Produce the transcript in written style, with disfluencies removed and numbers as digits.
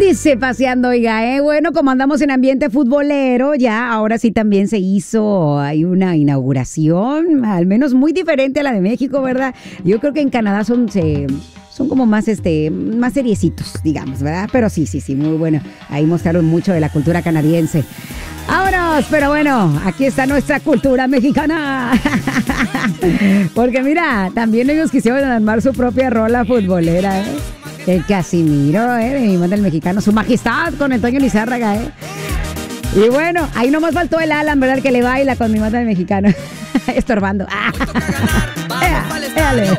Dice paseando, oiga, bueno, como andamos en ambiente futbolero, ya ahora sí también se hizo, hay una inauguración, al menos muy diferente a la de México, ¿verdad? Yo creo que en Canadá son como más más seriecitos, digamos, ¿verdad? Pero sí, muy bueno. Ahí mostraron mucho de la cultura canadiense. ¡Vámonos! Pero bueno, aquí está nuestra cultura mexicana. Porque mira, también ellos quisieron armar su propia rola futbolera, ¿eh? El Casimiro, de mi manda el mexicano, su majestad con Antonio Lizárraga, Y bueno, ahí nomás faltó el Alan, ¿verdad? Que le baila con mi manda el mexicano. Estorbando. Éale.